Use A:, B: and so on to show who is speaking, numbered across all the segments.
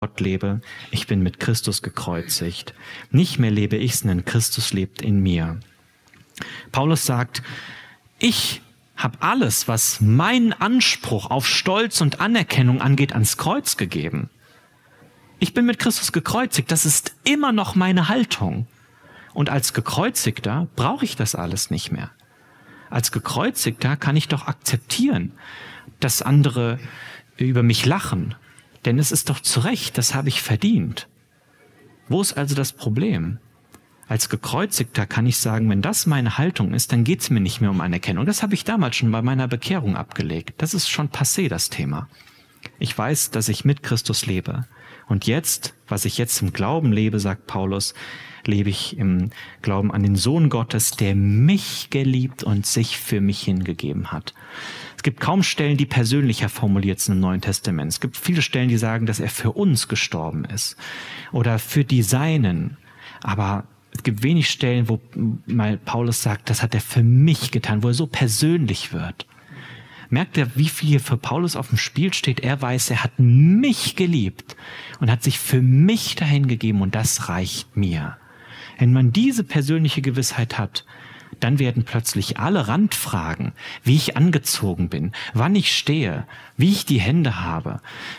A: Gott lebe, ich bin mit Christus gekreuzigt. Nicht mehr lebe ich, sondern Christus lebt in mir. Paulus sagt, ich habe alles, was meinen Anspruch auf Stolz und Anerkennung angeht, ans Kreuz gegeben. Ich bin mit Christus gekreuzigt, das ist immer noch meine Haltung. Und als Gekreuzigter brauche ich das alles nicht mehr. Als Gekreuzigter kann ich doch akzeptieren, dass andere über mich lachen. Denn es ist doch zu Recht, das habe ich verdient. Wo ist also das Problem? Als Gekreuzigter kann ich sagen, wenn das meine Haltung ist, dann geht es mir nicht mehr um Anerkennung. Das habe ich damals schon bei meiner Bekehrung abgelegt. Das ist schon passé, das Thema. Ich weiß, dass ich mit Christus lebe. Und jetzt, was ich jetzt im Glauben lebe, sagt Paulus, lebe ich im Glauben an den Sohn Gottes, der mich geliebt und sich für mich hingegeben hat. Es gibt kaum Stellen, die persönlicher formuliert sind im Neuen Testament. Es gibt viele Stellen, die sagen, dass er für uns gestorben ist oder für die Seinen. Aber es gibt wenig Stellen, wo mal Paulus sagt, das hat er für mich getan, wo er so persönlich wird. Merkt ihr, wie viel hier für Paulus auf dem Spiel steht? Er weiß, er hat mich geliebt und hat sich für mich dahingegeben und das reicht mir. Wenn man diese persönliche Gewissheit hat, dann werden plötzlich alle Randfragen, wie ich angezogen bin, wann ich stehe, wie ich die Hände habe,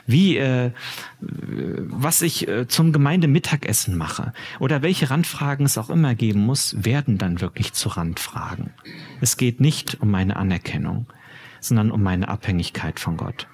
A: was ich zum Gemeindemittagessen mache oder welche Randfragen es auch immer geben muss, werden dann wirklich zu Randfragen. Es geht nicht um meine Anerkennung, sondern um meine Abhängigkeit von Gott.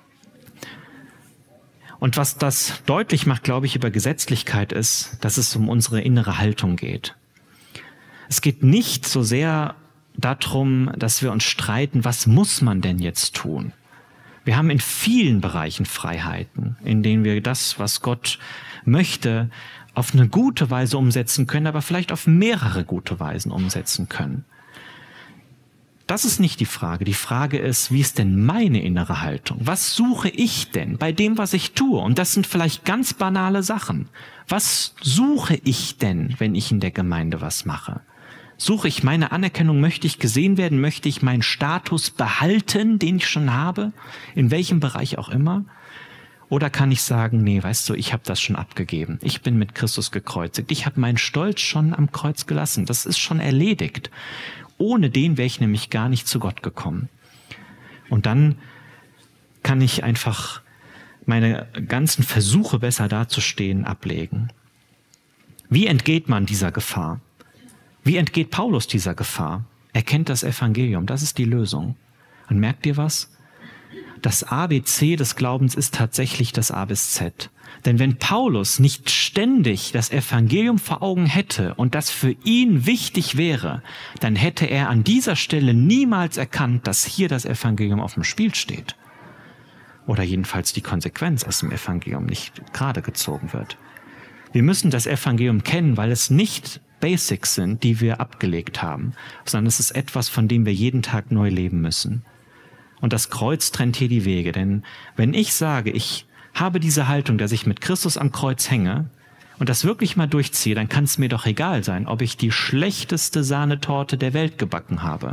A: Und was das deutlich macht, glaube ich, über Gesetzlichkeit ist, dass es um unsere innere Haltung geht. Es geht nicht so sehr darum, dass wir uns streiten, was muss man denn jetzt tun? Wir haben in vielen Bereichen Freiheiten, in denen wir das, was Gott möchte, auf eine gute Weise umsetzen können, aber vielleicht auf mehrere gute Weisen umsetzen können. Das ist nicht die Frage. Die Frage ist, wie ist denn meine innere Haltung? Was suche ich denn bei dem, was ich tue? Und das sind vielleicht ganz banale Sachen. Was suche ich denn, wenn ich in der Gemeinde was mache? Suche ich meine Anerkennung? Möchte ich gesehen werden? Möchte ich meinen Status behalten, den ich schon habe? In welchem Bereich auch immer? Oder kann ich sagen, nee, weißt du, ich habe das schon abgegeben. Ich bin mit Christus gekreuzigt. Ich habe meinen Stolz schon am Kreuz gelassen. Das ist schon erledigt. Ohne den wäre ich nämlich gar nicht zu Gott gekommen. Und dann kann ich einfach meine ganzen Versuche, besser dazustehen, ablegen. Wie entgeht man dieser Gefahr? Wie entgeht Paulus dieser Gefahr? Er kennt das Evangelium, das ist die Lösung. Und merkt ihr was? Das ABC des Glaubens ist tatsächlich das A bis Z. Denn wenn Paulus nicht ständig das Evangelium vor Augen hätte und das für ihn wichtig wäre, dann hätte er an dieser Stelle niemals erkannt, dass hier das Evangelium auf dem Spiel steht. Oder jedenfalls die Konsequenz aus dem Evangelium nicht gerade gezogen wird. Wir müssen das Evangelium kennen, weil es nicht Basics sind, die wir abgelegt haben, sondern es ist etwas, von dem wir jeden Tag neu leben müssen. Und das Kreuz trennt hier die Wege, denn wenn ich sage, ich habe diese Haltung, dass ich mit Christus am Kreuz hänge und das wirklich mal durchziehe, dann kann es mir doch egal sein, ob ich die schlechteste Sahnetorte der Welt gebacken habe.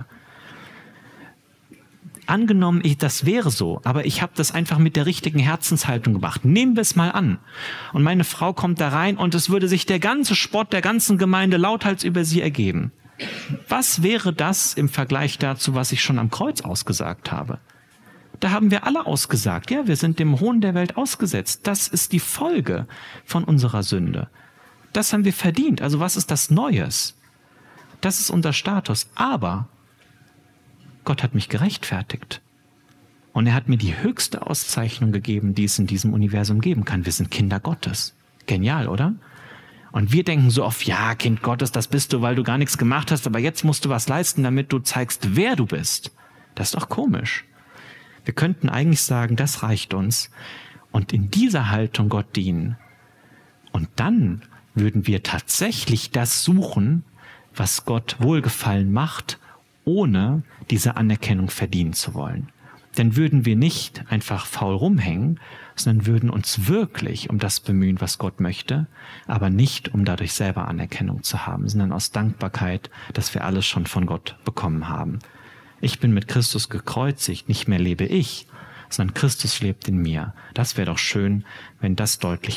A: Angenommen, das wäre so, aber ich habe das einfach mit der richtigen Herzenshaltung gemacht. Nehmen wir es mal an. Und meine Frau kommt da rein und es würde sich der ganze Spott der ganzen Gemeinde lauthals über sie ergeben. Was wäre das im Vergleich dazu, was ich schon am Kreuz ausgesagt habe? Da haben wir alle ausgesagt. Ja, wir sind dem Hohn der Welt ausgesetzt. Das ist die Folge von unserer Sünde. Das haben wir verdient. Also was ist das Neues? Das ist unser Status. Aber Gott hat mich gerechtfertigt. Und er hat mir die höchste Auszeichnung gegeben, die es in diesem Universum geben kann. Wir sind Kinder Gottes. Genial, oder? Und wir denken so oft, ja, Kind Gottes, das bist du, weil du gar nichts gemacht hast, aber jetzt musst du was leisten, damit du zeigst, wer du bist. Das ist doch komisch. Wir könnten eigentlich sagen, das reicht uns und in dieser Haltung Gott dienen. Und dann würden wir tatsächlich das suchen, was Gott wohlgefallen macht, ohne diese Anerkennung verdienen zu wollen. Dann würden wir nicht einfach faul rumhängen, sondern würden uns wirklich um das bemühen, was Gott möchte, aber nicht, um dadurch selber Anerkennung zu haben, sondern aus Dankbarkeit, dass wir alles schon von Gott bekommen haben. Ich bin mit Christus gekreuzigt, nicht mehr lebe ich, sondern Christus lebt in mir. Das wäre doch schön, wenn das deutlich